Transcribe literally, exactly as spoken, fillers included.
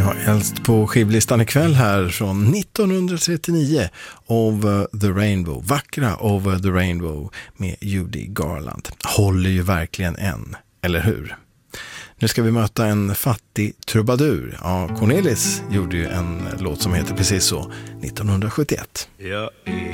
har äldst på skivlistan ikväll här från nittonhundratrettionio, Over the Rainbow, vackra Over the Rainbow med Judy Garland. Håller ju verkligen än, eller hur? Nu ska vi möta en fattig trubadur. Ja, Cornelis gjorde ju en låt som heter precis så, nittonhundrasjuttioett. Jag är